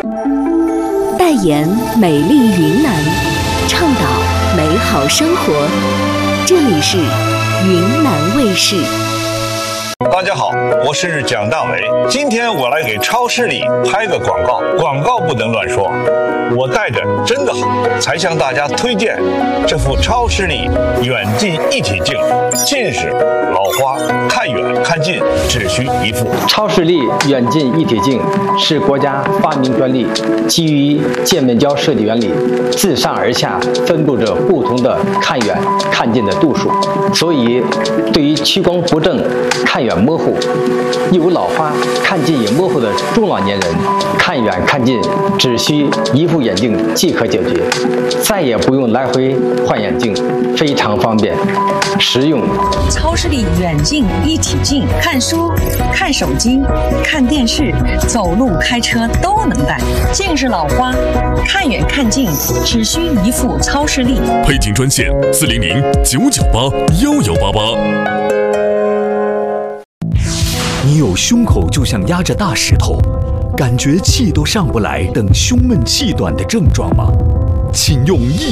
代言美丽云南，倡导美好生活。这里是云南卫视。 大家好，我是蒋大为。今天我来给超市里拍个广告，广告不能乱说。我带着真的好，才向大家推荐这副超视力远近一体镜，近视、老花、看远看近只需一副。 超视力远近一体镜是国家发明专利，基于渐面胶设计原理，自上而下分布着不同的看远看近的度数，所以对于屈光不正、看远模糊、有老花、看近也模糊的中老年人，看远看近只需一副眼镜即可解决，再也不用来回换眼镜，非常方便实用。 超视力远近一体镜，看书、看手机、看电视、走路、开车都能戴。近视老花、看远看近只需一副超视力。 配镜专线400-998-1188。 你有胸口就像压着大石头，感觉气都上不来等胸闷气短的症状吗？请用益